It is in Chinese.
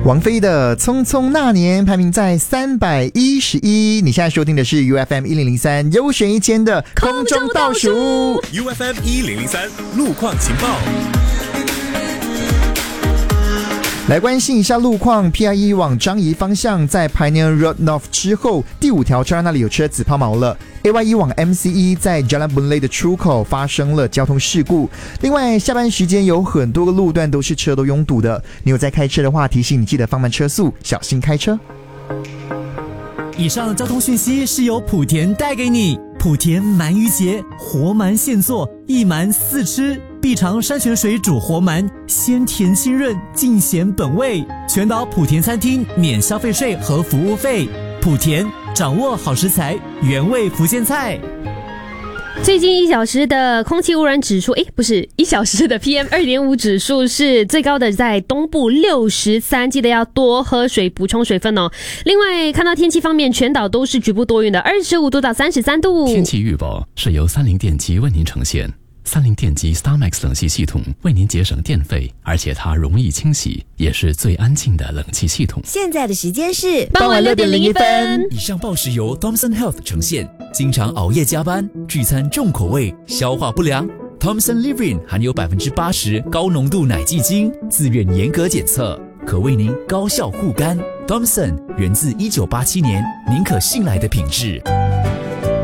王菲的《匆匆那年》排名在311。你现在收听的是 UFM 1003优选一千的空中倒数。 UFM 1003路况情报。 来关心一下路况 ，PIE 往樟宜方向在 Pioneer Road North 之后，第5条车那里有车子抛锚了。AYE 往 MCE 在 Jalan Boon Lay 的出口发生了交通事故。另外，下班时间有很多个路段都是车都拥堵的。你有在开车的话，提醒你记得放慢车速，小心开车。 以上交通讯息是由莆田带给你。莆田鳗鱼节，活鳗现做，一鳗4吃，必尝山泉水煮活鳗，鲜甜清润，尽显本味。全岛莆田餐厅免消费税和服务费。莆田掌握好食材，原味福建菜。 最近1小时的空气污染指数，不是1小时的 PM2.5 指数是最高的，在东部63，记得要多喝水，补充水分哦。另外，看到天气方面，全岛都是局部多云的，25度到33度。 天气预报是由三菱电机为您呈现。三菱电机 StarMax 冷气系统为您节省电费，而且它容易清洗，也是最安静的冷气系统。 现在的时间是傍晚6点01分。 以上报时由 Thomson Health 呈现。经常熬夜加班，聚餐重口味，消化不良。Thomson Livrin 含有80%高浓度奶基精，自愿严格检测，可为您高效护肝。Thomson 源自1987年，您可信赖的品质。